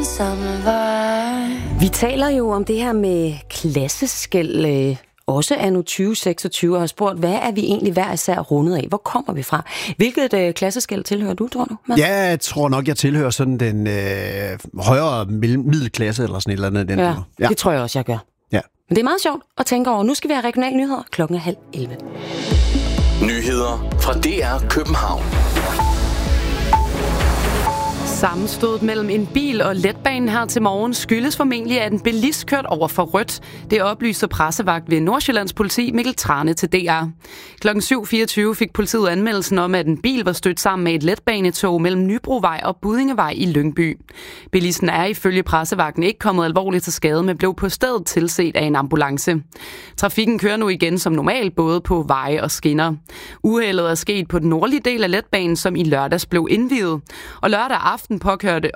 Vi taler jo om det her med klasseskel, også anno 2026, og har spurgt, hvad er vi egentlig hver især rundet af? Hvor kommer vi fra? Hvilket klasseskel tilhører du, tror du? Mads? Ja, jeg tror nok, jeg tilhører sådan den højere middelklasse eller sådan et eller andet. Ja, det tror jeg også, jeg gør. Ja. Men det er meget sjovt at tænke over. Nu skal vi have regionale nyheder. 10:30. Nyheder fra DR København. Sammenstødet mellem en bil og letbanen her til morgen skyldes formentlig, at en bilist kørt over for rødt. Det oplyser pressevagt ved Nordsjællands politi Mikkel Trane til DR. Klokken 7.24 fik politiet anmeldelsen om, at en bil var stødt sammen med et letbanetog mellem Nybrovej og Buddingevej i Lyngby. Bilisten er ifølge pressevagten ikke kommet alvorligt til skade, men blev på stedet tilset af en ambulance. Trafikken kører nu igen som normalt, både på veje og skinner. Uheldet er sket på den nordlige del af letbanen, som i lørdags blev indviet. Og lørdag aften påkørte